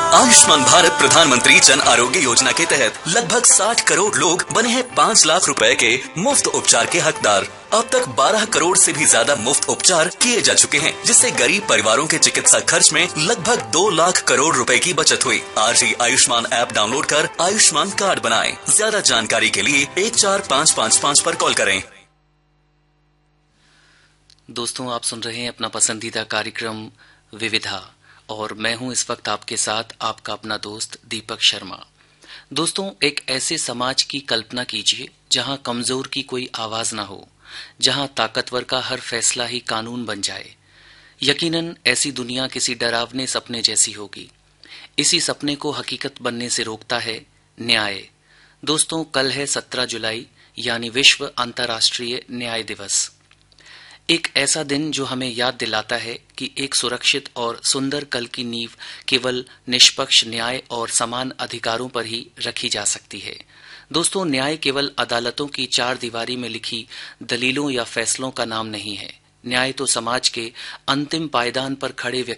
आयुष्मान भारत प्रधानमंत्री जन आरोग्य योजना के तहत लगभग 60 करोड़ लोग बने हैं 5 लाख रुपए के मुफ्त उपचार के हकदार। अब तक 12 करोड़ से भी ज्यादा मुफ्त उपचार किए जा चुके हैं, जिससे गरीब परिवारों के चिकित्सा खर्च में लगभग 2 लाख करोड़ रुपए की बचत हुई। आज ही आयुष्मान ऐप डाउनलोड कर आयुष्मान कार्ड बनाएं। ज्यादा जानकारी के लिए 14555 पर कॉल करें। दोस्तों, आप सुन रहे हैं अपना पसंदीदा कार्यक्रम विविधा और मैं हूं इस वक्त आपके साथ आपका अपना दोस्त दीपक शर्मा। दोस्तों, एक ऐसे समाज की कल्पना कीजिए जहां कमजोर की कोई आवाज ना हो, जहां ताकतवर का हर फैसला ही कानून बन जाए। यकीनन ऐसी दुनिया किसी डरावने सपने जैसी होगी। इसी सपने को हकीकत बनने से रोकता है न्याय। दोस्तों, कल है 17 जुलाई यानी विश्व अंतर्राष्ट्रीय न्याय दिवस। एक ऐसा दिन जो हमें याद दिलाता है कि एक सुरक्षित और सुंदर कल की नींव केवल निष्पक्ष न्याय और समान अधिकारों पर ही रखी जा सकती है। दोस्तों, न्याय केवल अदालतों की 4 दीवारी में लिखी दलीलों या फैसलों का नाम नहीं है। न्याय तो समाज के अंतिम पायदान पर खड़े